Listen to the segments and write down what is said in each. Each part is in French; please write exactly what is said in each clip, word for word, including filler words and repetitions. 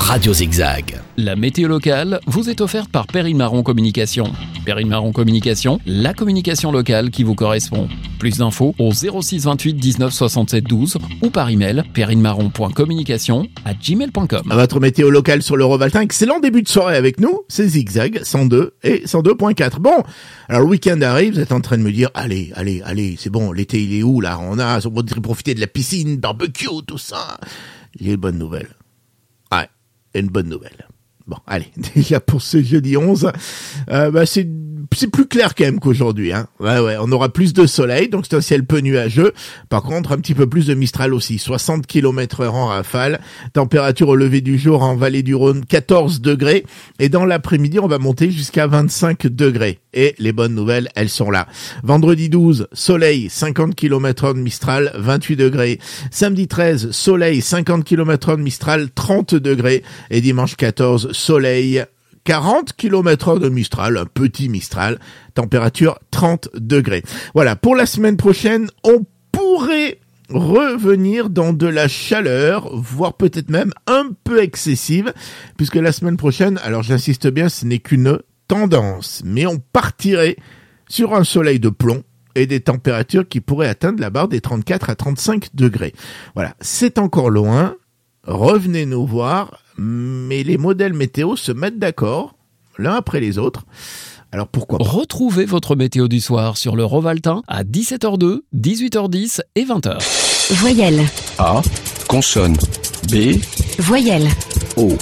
Radio Zigzag. La météo locale vous est offerte par Perrine Marron Communication. Perrine Marron Communication, la communication locale qui vous correspond. Plus d'infos au zéro six vingt-huit dix-neuf soixante-sept douze ou par email perrinemarron point communication arobase gmail point com. Votre météo locale sur l'Eurovaltin, excellent début de soirée avec nous, c'est Zigzag cent deux et cent deux point quatre. Bon, alors le week-end arrive, vous êtes en train de me dire, allez, allez, allez, c'est bon, l'été il est où là? On a, on va profiter de la piscine, barbecue, tout ça. J'ai une bonne nouvelle. Ouais, une bonne nouvelle. Bon, allez, déjà pour ce jeudi onze, euh, bah c'est c'est plus clair quand même qu'aujourd'hui, hein. Ouais, ouais, on aura plus de soleil, donc c'est un ciel peu nuageux. Par contre, un petit peu plus de Mistral aussi, soixante kilomètres heure en rafale. Température au lever du jour en vallée du Rhône, quatorze degrés. Et dans l'après-midi, on va monter jusqu'à vingt-cinq degrés. Et les bonnes nouvelles, elles sont là. Vendredi douze, soleil, cinquante kilomètres heure de Mistral, vingt-huit degrés. Samedi treize, soleil, cinquante kilomètres heure de Mistral, trente degrés. Et dimanche quatorze, soleil, quarante kilomètres heure de Mistral, un petit Mistral, température trente degrés. Voilà, pour la semaine prochaine, on pourrait revenir dans de la chaleur, voire peut-être même un peu excessive, puisque la semaine prochaine, alors j'insiste bien, ce n'est qu'une tendance, mais on partirait sur un soleil de plomb et des températures qui pourraient atteindre la barre des trente-quatre à trente-cinq degrés. Voilà, c'est encore loin, revenez nous voir, mais les modèles météo se mettent d'accord, l'un après les autres. Alors pourquoi pas? Retrouvez votre météo du soir sur le Rovaltin à dix-sept heures deux, dix-huit heures dix et vingt heures. Voyelle. A. Consonne. B. Voyelle. O.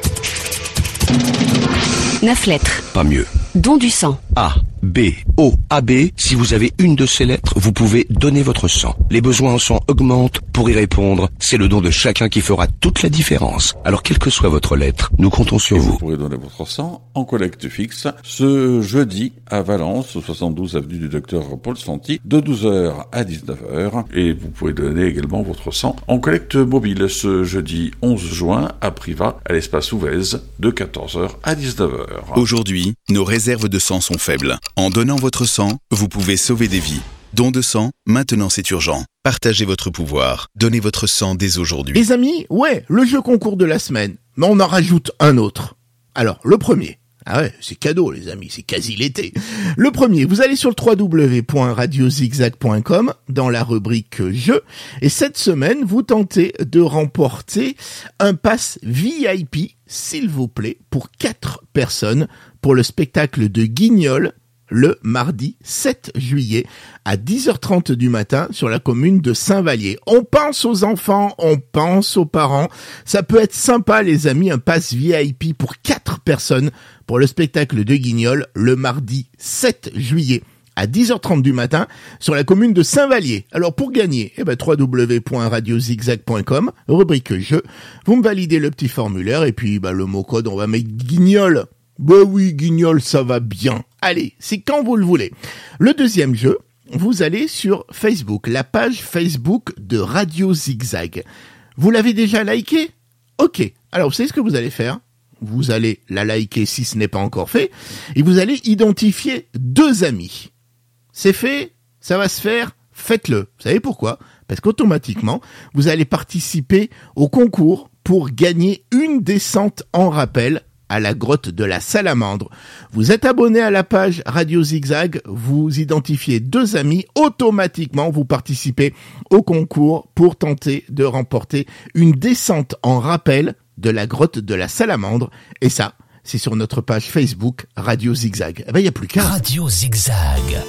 Neuf lettres. Pas mieux. Don du sang. A, B, O, A B. Si vous avez une de ces lettres, vous pouvez donner votre sang. Les besoins en sang augmentent. Pour y répondre, c'est le don de chacun qui fera toute la différence. Alors, quelle que soit votre lettre, nous comptons sur Et vous. vous pourrez donner votre sang en collecte fixe ce jeudi à Valence, au soixante-douze avenue du Docteur Paul Santi, de douze heures à dix-neuf heures. Et vous pourrez donner également votre sang en collecte mobile ce jeudi onze juin à Privas, à l'espace Ouvèze, de quatorze heures à dix-neuf heures. Aujourd'hui, nos réserves de sang sont faibles. En donnant votre sang, vous pouvez sauver des vies. Don de sang, maintenant c'est urgent. Partagez votre pouvoir. Donnez votre sang dès aujourd'hui. Les amis, ouais, le jeu concours de la semaine, mais on en rajoute un autre. Alors, le premier. Ah ouais, c'est cadeau les amis, c'est quasi l'été. Le premier, vous allez sur le w w w point radio zigzag point com dans la rubrique jeux, et cette semaine, vous tentez de remporter un pass V I P, s'il vous plaît, pour quatre personnes pour le spectacle de Guignol le mardi sept juillet à dix heures trente du matin sur la commune de Saint-Vallier. On pense aux enfants, on pense aux parents. Ça peut être sympa les amis, un pass V I P pour quatre personnes pour le spectacle de Guignol le mardi sept juillet à dix heures trente du matin sur la commune de Saint-Vallier. Alors pour gagner, eh ben w w w point radio zigzag point com, rubrique jeu. Vous me validez le petit formulaire et puis bah, le mot code, on va mettre Guignol. Bah oui, Guignol, ça va bien. Allez, c'est quand vous le voulez. Le deuxième jeu, vous allez sur Facebook, la page Facebook de Radio Zigzag. Vous l'avez déjà liké? Ok. Alors, vous savez ce que vous allez faire? Vous allez la liker si ce n'est pas encore fait, et vous allez identifier deux amis. C'est fait? Ça va se faire? Faites-le. Vous savez pourquoi? Parce qu'automatiquement, vous allez participer au concours pour gagner une descente en rappel à la grotte de la Salamandre. Vous êtes abonné à la page Radio Zigzag, vous identifiez deux amis, automatiquement vous participez au concours pour tenter de remporter une descente en rappel de la grotte de la Salamandre. Et ça, c'est sur notre page Facebook Radio Zigzag. Eh ben, il n'y a plus qu'à. Radio Zigzag.